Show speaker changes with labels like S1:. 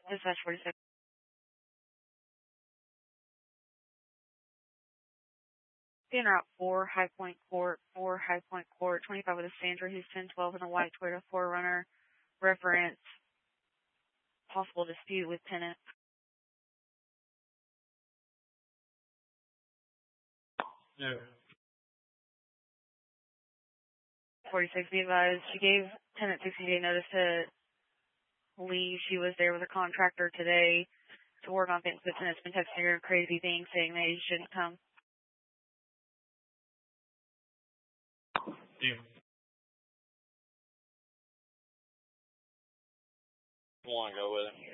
S1: Dispatch 46. Being route 4, High Point Court, 25 with a Sandra Houston, 12 in a white Toyota 4Runner, reference, possible dispute with tenant.
S2: No.
S1: 46, be advised, she gave tenant 60-day notice to leave. She was there with a contractor today to work on things, but tenant's been texting her crazy things saying that he shouldn't come.
S2: Yeah. I want to go with him.